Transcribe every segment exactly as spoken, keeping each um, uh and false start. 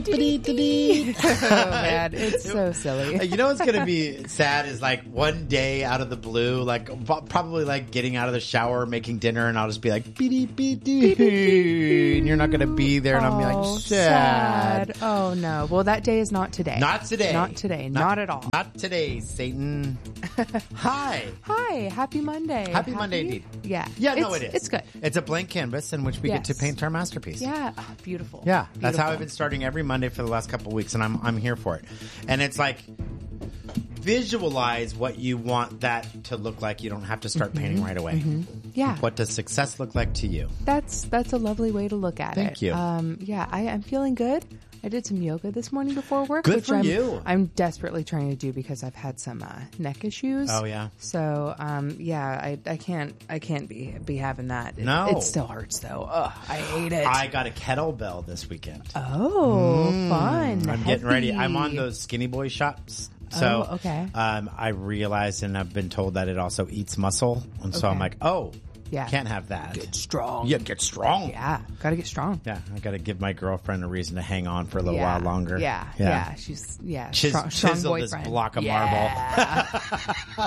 Oh, man, it's so silly. You know what's going to be sad is like one day out of the blue, like probably like getting out of the shower, making dinner, and I'll just be like, beep, beep, beep, and you're not going to be there, and I'll be Oh, like, sad. sad. Oh, no. Well, that day is not today. Not today. Not today. Not, not at all. Not today, Satan. Hi. Hi. Happy Monday. Happy, Happy Monday indeed. Yeah. Yeah, no, it's, it is. It's good. It's a blank canvas in which we yes. get to paint our masterpiece. Yeah. Oh, beautiful. Yeah. Beautiful. That's how I've been starting every Monday for the last couple of weeks, and I'm I'm here for it. And it's like, visualize what you want that to look like. You don't have to start mm-hmm. painting right away. Mm-hmm. Yeah. What does success look like to you? That's that's a lovely way to look at Thank it. Thank you. Um, yeah, I, I'm feeling good. I did some yoga this morning before work. Good which for I'm, you. I'm desperately trying to do because I've had some uh, neck issues. Oh yeah. So um, yeah, I, I can't I can't be be having that. It, no, it still hurts though. Ugh, I hate it. I got a kettlebell this weekend. Oh, mm, fun! I'm Heavy. getting ready. I'm on those Skinny Boy shops. So oh, okay. um, I realized, and I've been told that it also eats muscle, and so okay. I'm like, oh. Yeah. Can't have that. Get strong. Yeah, get strong. Yeah. Gotta get strong. Yeah. I gotta give my girlfriend a reason to hang on for a little yeah. while longer. Yeah. Yeah. yeah. She's, yeah. Chis- strong, strong chiseled boyfriend. this block of yeah. marble.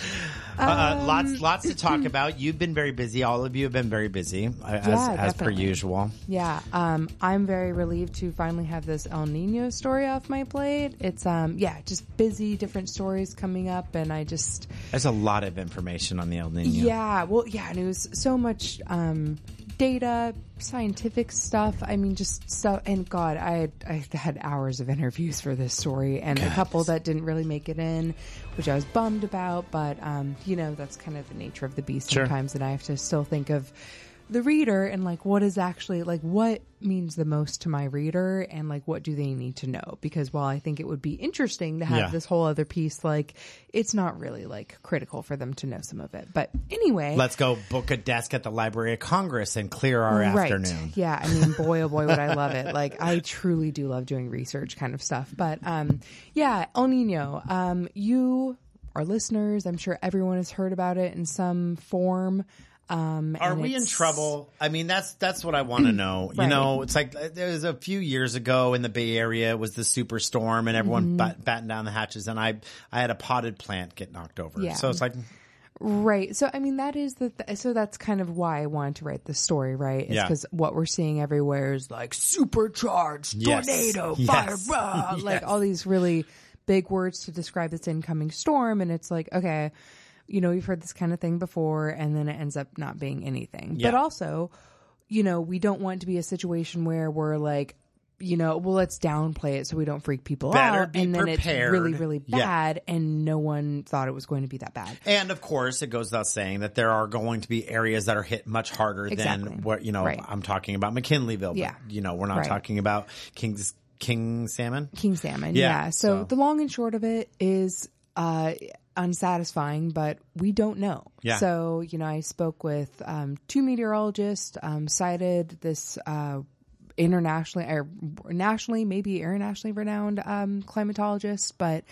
uh, um, lots, lots to talk about. You've been very busy. All of you have been very busy, as, yeah, as per usual. Yeah. Um, I'm very relieved to finally have this El Nino story off my plate. It's, um, yeah, just busy, different stories coming up, and I just... There's a lot of information on the El Nino. Yeah. Well, yeah, and it was so much um, data, scientific stuff. I mean, just stuff. And God, I had, I had hours of interviews for this story, and God. a couple that didn't really make it in, which I was bummed about. But um, you know, that's kind of the nature of the beast sure. sometimes, and I have to still think of the reader and like what is actually like what means the most to my reader, and like what do they need to know, because while I think it would be interesting to have yeah. this whole other piece, like it's not really like critical for them to know some of it. But anyway, let's go book a desk at the Library of Congress and clear our right. afternoon. Yeah, I mean, boy oh boy would I love it. Like I truly do love doing research kind of stuff. But um yeah, El Nino, um you our listeners, I'm sure everyone has heard about it in some form. Um, Are we in trouble? I mean, that's that's what I want to know. Right. You know, it's like there was a few years ago in the Bay Area, it was the superstorm, and everyone mm-hmm. bat, battened down the hatches, and I I had a potted plant get knocked over. Yeah. So it's like, right. So I mean, that is the th- so that's kind of why I wanted to write this story, right? It's because yeah. what we're seeing everywhere is like supercharged yes. tornado, yes. fire, blah, yes. like all these really big words to describe this incoming storm, and it's like, okay. You know, we've heard this kind of thing before, and then it ends up not being anything. Yeah. But also, you know, we don't want to be a situation where we're like, you know, well, let's downplay it so we don't freak people Better out. be And then prepared. it's really, really bad, yeah. and no one thought it was going to be that bad. And of course, it goes without saying that there are going to be areas that are hit much harder exactly. than what, you know, right. I'm talking about McKinleyville. Yeah. But, you know, we're not right. talking about King's, King Salmon. King Salmon, yeah. yeah. So, so the long and short of it is, uh, unsatisfying, but we don't know. Yeah. So, you know, I spoke with um, two meteorologists, um, cited this uh, internationally or nationally, maybe internationally renowned um, climatologist, but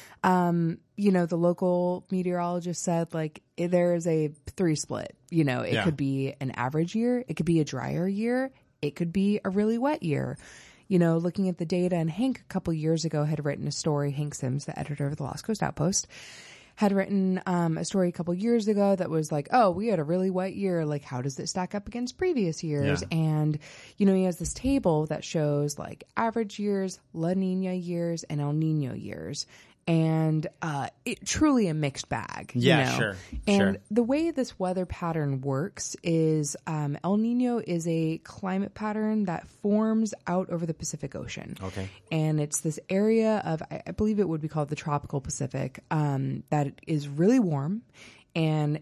um, you know, the local meteorologist said like there is a three split. You know, it yeah. could be an average year, it could be a drier year, it could be a really wet year. You know, looking at the data, and Hank a couple years ago had written a story. Hank Sims, the editor of the Lost Coast Outpost, had written um, a story a couple years ago that was like, oh, we had a really wet year. Like, how does it stack up against previous years? Yeah. And, you know, he has this table that shows like average years, La Nina years, and El Nino years. And uh, it truly a mixed bag. Yeah, you know? sure. And sure. the way this weather pattern works is um, El Nino is a climate pattern that forms out over the Pacific Ocean. Okay. And it's this area of, I believe it would be called the tropical Pacific, um, that is really warm. And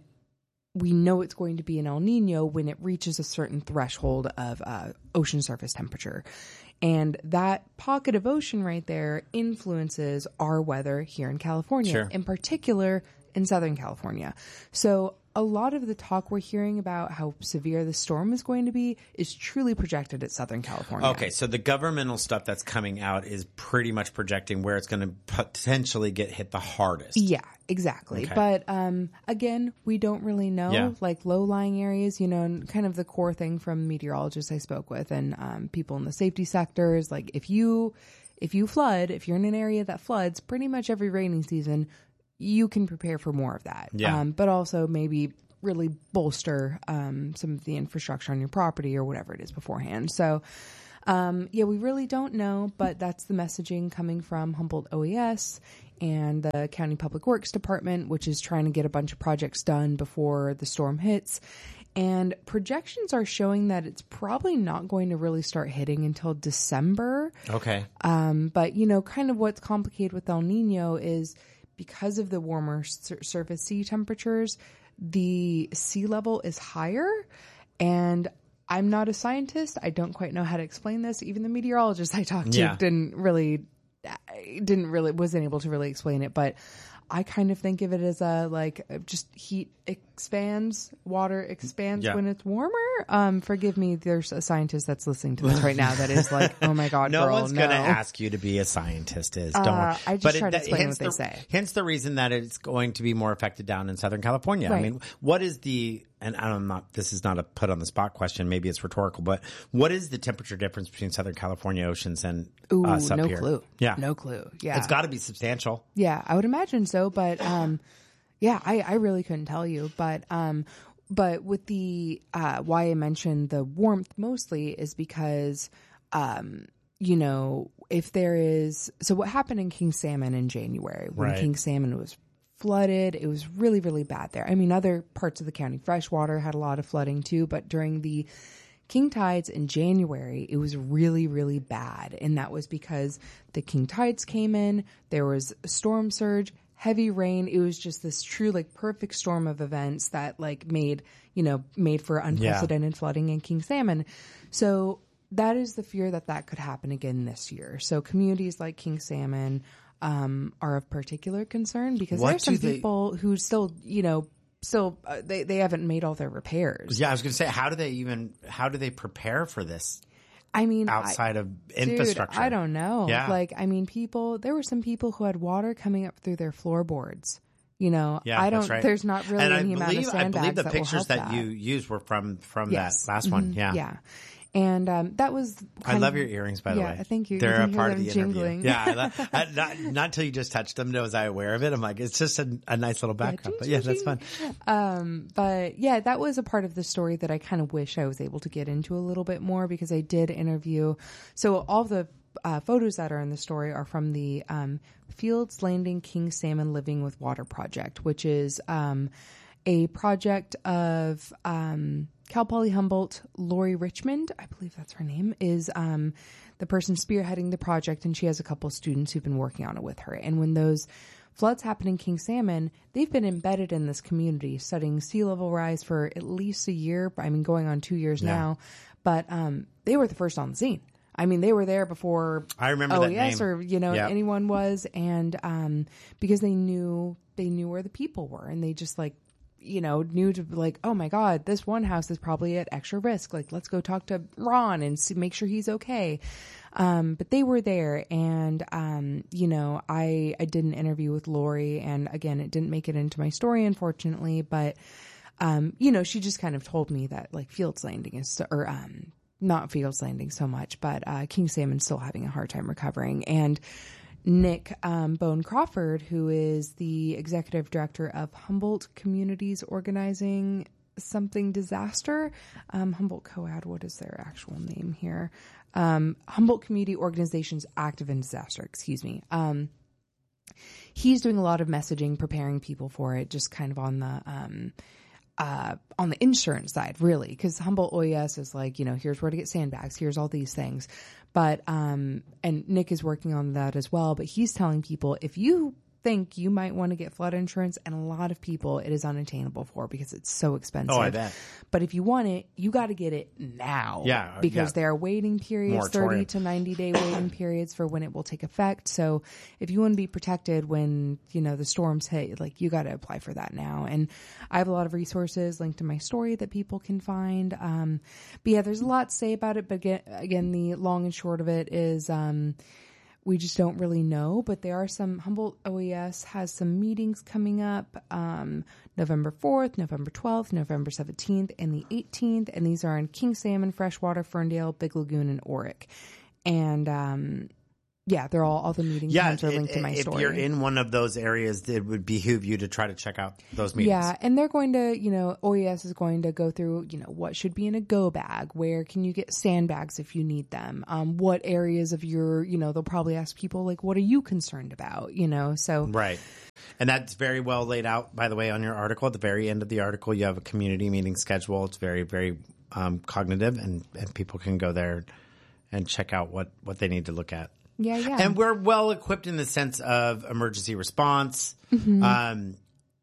we know it's going to be an El Nino when it reaches a certain threshold of uh, ocean surface temperature. And that pocket of ocean right there influences our weather here in California, sure. in particular in Southern California. So a lot of the talk we're hearing about how severe the storm is going to be is truly projected at Southern California. Okay, so the governmental stuff that's coming out is pretty much projecting where it's going to potentially get hit the hardest. Yeah, exactly. Okay. But um, again, we don't really know. Yeah. Like low-lying areas, you know, and kind of the core thing from meteorologists I spoke with and um, people in the safety sector is like if you if you flood, if you're in an area that floods, pretty much every rainy season, you can prepare for more of that. Yeah. Um, but also maybe really bolster um, some of the infrastructure on your property or whatever it is beforehand. So, um, yeah, we really don't know, but that's the messaging coming from Humboldt O E S and the County Public Works Department, which is trying to get a bunch of projects done before the storm hits. And projections are showing that it's probably not going to really start hitting until December. Okay. Um, but, you know, kind of what's complicated with El Nino is because of the warmer sur- surface sea temperatures, the sea level is higher. And I'm not a scientist. I don't quite know how to explain this. Even the meteorologist I talked to Yeah. didn't really, didn't really, wasn't able to really explain it. But I kind of think of it as a, like, just heat expands, water expands Yeah. when it's warmer. Um, forgive me, there's a scientist that's listening to this right now that is like, oh my God, No girl, one's no. going to ask you to be a scientist. Is don't Uh, worry. I just But try to that- explain hence what they the, say. Hence the reason that it's going to be more affected down in Southern California. I Right. mean, what is the and I'm not. This is not a put on the spot question. Maybe it's rhetorical, but what is the temperature difference between Southern California oceans and Ooh, us up no here? clue. Yeah, No clue. Yeah. It's got to be substantial. Yeah, I would imagine so, but um, yeah, I, I really couldn't tell you. But um, but with the uh, why I mentioned the warmth mostly is because um, you know, if there is so what happened in King Salmon in January when Right. King Salmon was flooded, it was really really bad there. I mean, other parts of the county, freshwater had a lot of flooding too, but during the king tides in January, it was really, really bad. And that was because the king tides came in, there was a storm surge, heavy rain. It was just this true, like, perfect storm of events that, like, made, you know, made for unprecedented flooding in King Salmon. So that is the fear that that could happen again this year. So communities like King Salmon um, are of particular concern because What there's some do they- people who still, you know, still uh, they, they haven't made all their repairs. Yeah, I was going to say, how do they even how do they prepare for this I mean, I- outside of Dude, infrastructure? I don't know. Yeah. Like, I mean, people, there were some people who had water coming up through their floorboards. You know, Yeah, I don't, that's right. there's not really and I any amount of believe, I sandbags believe the that will pictures help that, that you used were from from Yes. that last one. Yeah. Yeah. And um, that was I kind love of- your earrings, by the yeah, way. thank you. They're You can a hear part of them the jingling. interview. Yeah, I lo- I, not, not until you just touched them was I aware of it. I'm like, it's just a, a nice little background. ching, but yeah, ching, that's fun. ching. Um, but yeah, that was a part of the story that I kind of wish I was able to get into a little bit more because I did interview. So all the uh, photos that are in the story are from the um, Fields Landing King Salmon Living with Water project, which is um, a project of um, Cal Poly Humboldt. Lori Richmond, I believe that's her name, is um, the person spearheading the project, and she has a couple students who've been working on it with her. And when those floods happen in King Salmon, they've been embedded in this community, studying sea level rise for at least a year. I mean, going on two years Yeah. now. But um, they were the first on the scene. I mean, they were there before I remember O that E S name. or, you know, Yeah. anyone was. And um, because they knew, they knew where the people were. And they just, like, you know, knew to, like, oh my God, this one house is probably at extra risk. Like, let's go talk to Ron and see, make sure he's okay. Um, but they were there. And, um, you know, I, I did an interview with Lori, and again, it didn't make it into my story, unfortunately, but, um, you know, she just kind of told me that, like, Fields Landing is, or, um, not Fields Landing so much, but, uh, King Salmon's still having a hard time recovering. And Nick, um, Bone Crawford, who is the executive director of Humboldt Communities Organizing something disaster, um, Humboldt COAD, what is their actual name here? Um, Humboldt Community Organizations Active in Disaster, excuse me. Um, he's doing a lot of messaging, preparing people for it, just kind of on the, um, uh, on the insurance side, really, because Humboldt O E S is like, you know, here's where to get sandbags, here's all these things. But, um, and Nick is working on that as well, but he's telling people, if you think you might want to get flood insurance, and a lot of people it is unattainable for because it's so expensive. Oh, I bet. But if you want it, you got to get it now. Yeah, because yeah. there are waiting periods, Moratorium. thirty to ninety day waiting periods for when it will take effect. So if you want to be protected when, you know, the storms hit, like you got to apply for that now. And I have a lot of resources linked to my story that people can find. Um, but yeah, there's a lot to say about it. But again, again the long and short of it is, um, we just don't really know, but there are some, Humboldt O E S has some meetings coming up, um, November fourth, November twelfth, November seventeenth, and the eighteenth. And these are in King Salmon, Freshwater, Ferndale, Big Lagoon, and Oric. And, um, yeah, they're all, all the meeting Yeah, times are linked i- to my if story. you're in one of those areas, it would behoove you to try to check out those meetings. Yeah, and they're going to, you know, O E S is going to go through, you know, what should be in a go bag, where can you get sandbags if you need them, um, what areas of your, you know, they'll probably ask people, like, what are you concerned about, you know, so. Right. And that's very well laid out, by the way, on your article. At the very end of the article, you have a community meeting schedule. It's very, very um, cognitive, and, and people can go there and check out what, what they need to look at. Yeah, yeah. And we're well equipped in the sense of emergency response. Mm-hmm. Um,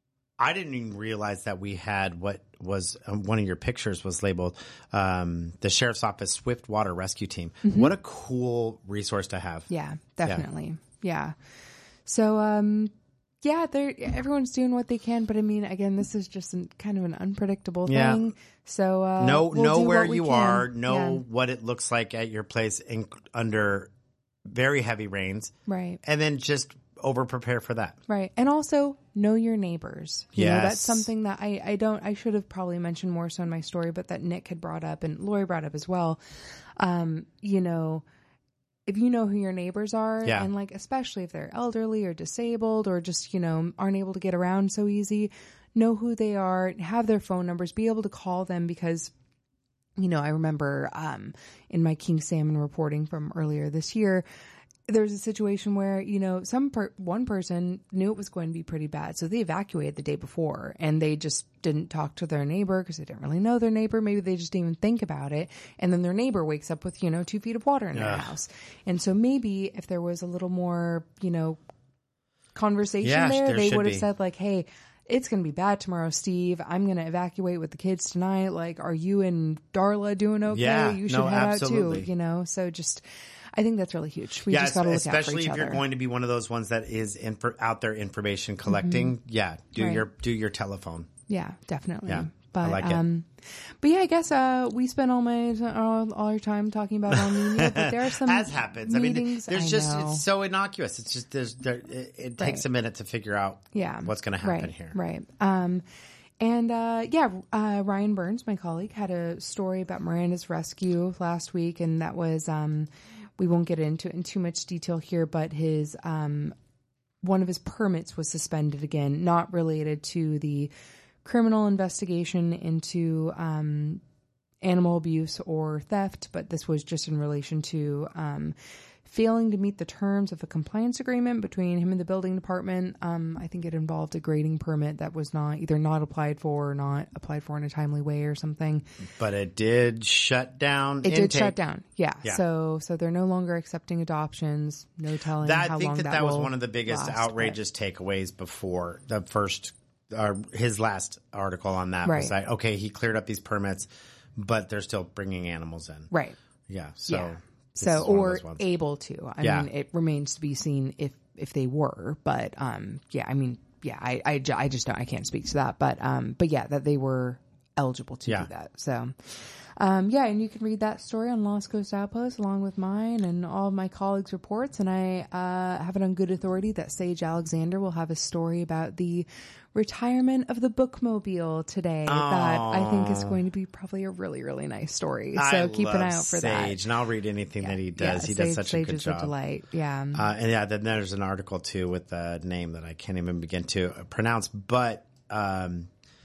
I didn't even realize that we had what was um, one of your pictures was labeled um, the Sheriff's Office Swift Water Rescue Team. Mm-hmm. What a cool resource to have. Yeah, definitely. Yeah. yeah. So, um, yeah, they're everyone's doing what they can, but I mean, again, this is just an, kind of an unpredictable Yeah. thing. So, uh, know we'll know do where what we you can. are. Know Yeah. what it looks like at your place in, under very heavy rains, Right. and then just over prepare for that. Right. And also know your neighbors. You know, Yes. that's something that I, I don't, I should have probably mentioned more so in my story, but that Nick had brought up and Lori brought up as well. Um, you know, if you know who your neighbors are, Yeah. and like, especially if they're elderly or disabled or just, you know, aren't able to get around so easy, know who they are, have their phone numbers, be able to call them, because you know, I remember um, in my King Salmon reporting from earlier this year, there was a situation where, you know, some per- one person knew it was going to be pretty bad, so they evacuated the day before, and they just didn't talk to their neighbor because they didn't really know their neighbor. Maybe they just didn't even think about it, and then their neighbor wakes up with, you know, two feet of water in their Ugh. house. And so maybe if there was a little more, you know, conversation Yeah, there, there they should would have be. said like, hey, it's going to be bad tomorrow, Steve. I'm going to evacuate with the kids tonight. Like, are you and Darla doing okay? Yeah, you should no, head absolutely. out too, you know? So just, I think that's really huge. We yeah, just got to look out for especially each if other. you're going to be one of those ones that is infor- out there information collecting. Yeah, do Right. your do your telephone. Yeah, definitely. Yeah, I But, like it. um, but yeah, I guess, uh, we spent all my, all, all our time talking about El Nino, but there are some As happens. I mean, meetings. there's I just know. it's so innocuous. It's just there's there, it, it takes Right. a minute to figure out yeah. what's going to happen right, here. Right. Um, and, uh, yeah, uh, Ryan Burns, my colleague, had a story about Miranda's rescue last week. And that was, um, we won't get into it in too much detail here, but his, um, one of his permits was suspended again, not related to the criminal investigation into, um, animal abuse or theft, but this was just in relation to, um, failing to meet the terms of a compliance agreement between him and the building department. Um, I think it involved a grading permit that was not either not applied for or not applied for in a timely way or something. But it did shut down. It did intake. shut down. Yeah. Yeah. So, so they're no longer accepting adoptions. No telling That, how I think long that that, that was will one of the biggest last, outrageous takeaways before the first, uh, his last article on that was Right. like, okay, he cleared up these permits, but they're still bringing animals in. But, right. Yeah. So, Yeah. this So, is one of or those ones. able to. I Yeah. mean, it remains to be seen if, if they were, but, um, yeah, I mean, yeah, I, I, ju- I just don't, I can't speak to that, but, um, but yeah, that they were eligible to Yeah. do that. So, um, yeah, and you can read that story on Lost Coast Outpost along with mine and all of my colleagues' reports. And I, uh, have it on good authority that Sage Alexander will have a story about the retirement of the bookmobile today that I think is going to be probably a really, really nice story. So I keep an love eye out for Sage, that. and I'll read anything that he does. Yeah, he Sage, does such Sage a good is job. a delight. Yeah. Uh, and yeah, then there's an article too with a name that I can't even begin to pronounce, but um,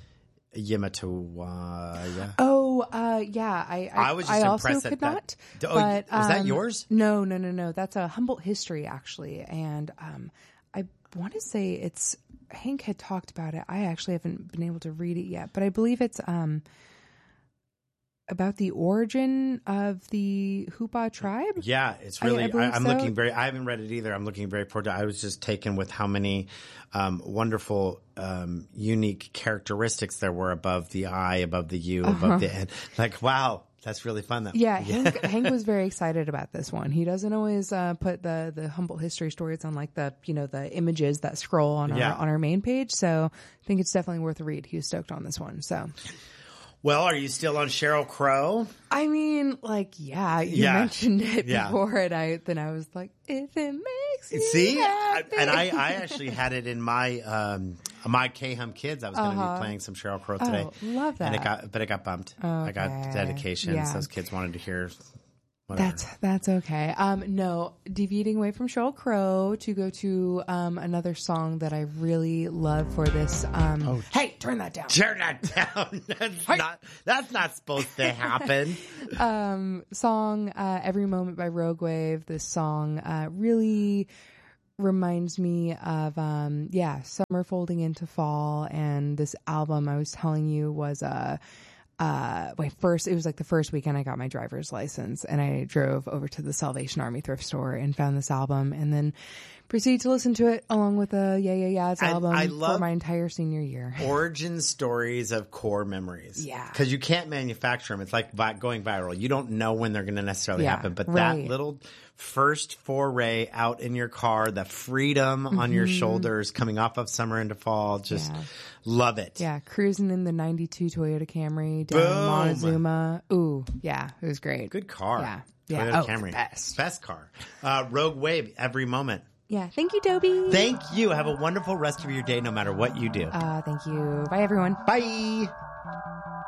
Yamatowa. Oh, uh, yeah. I, I, I was just I also impressed could that not. that- oh, but, was that um, yours? No, no, no, no. That's a Humboldt history actually, and um, I want to say it's Hank had talked about it. I actually haven't been able to read it yet, but I believe it's um, about the origin of the Hoopa tribe. Yeah, it's I- really. I I believe I'm so. looking very. I haven't read it either. I'm looking very forward to. I was just taken with how many um, wonderful, um, unique characteristics there were above the I, above the U, above the N. Like, wow, that's really fun. That Yeah, Hank, Hank was very excited about this one. He doesn't always uh, put the the Humboldt history stories on like the you know the images that scroll on our Yeah. on our main page. So I think it's definitely worth a read. He was stoked on this one. So Well, are you still on Sheryl Crow? I mean, like, yeah, you Yeah. mentioned it Yeah. before, and I then I was like, if it makes you See, I, happy. and I, I actually had it in my um, my K-Hum Kids. I was going to Uh-huh. be playing some Sheryl Crow today. Oh, love And it that. got, but it got bumped. I got Okay. dedications. Yeah. Those kids wanted to hear. Whatever. That's that's okay. Um, no, deviating away from Sheryl Crow to go to um another song that I really love for this. Um, Oh. hey, turn that down. Turn that down. That's not. That's not supposed to happen. um, song uh, "Every Moment" by Rogue Wave. This song uh, really reminds me of um, yeah, summer folding into fall, and this album I was telling you was a. Uh, uh my first it was like the first weekend I got my driver's license, and I drove over to the Salvation Army thrift store and found this album, and then proceeded to listen to it along with the Yeah Yeah Yeah's I- album I for love- my entire senior year. Origin stories of core memories. Yeah. Because you can't manufacture them. It's like vi- going viral. You don't know when they're going to necessarily Yeah, happen. But right. that little first foray out in your car, the freedom on your shoulders coming off of summer into fall, just Mm-hmm. Yeah. love it. Yeah, cruising in the ninety-two Toyota Camry down Boom. Montezuma. Ooh, yeah, it was great. Good car. Yeah. Yeah. Toyota Oh, Camry. best. Best car. Uh, Rogue Wave, every moment. Yeah, thank you, Dobie. Thank you. Have a wonderful rest of your day, no matter what you do. uh, thank you. Bye, everyone. Bye.